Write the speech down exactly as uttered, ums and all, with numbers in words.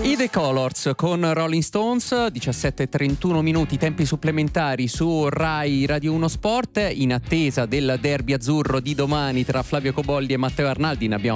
I The Colors con Rolling Stones, diciassette e trentuno minuti, tempi supplementari su Rai Radio uno Sport, in attesa del derby azzurro di domani tra Flavio Cobolli e Matteo Arnaldi. Ne abbiamo